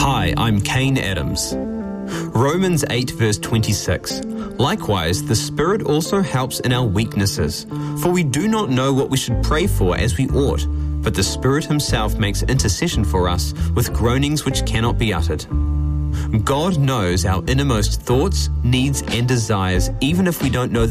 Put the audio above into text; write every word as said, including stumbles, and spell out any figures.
Hi, I'm Kane Adams. Romans eight verse twenty-six. Likewise, the Spirit also helps in our weaknesses, for we do not know what we should pray for as we ought, but the Spirit himself makes intercession for us with groanings which cannot be uttered. God knows our innermost thoughts, needs, and desires, even if we don't know them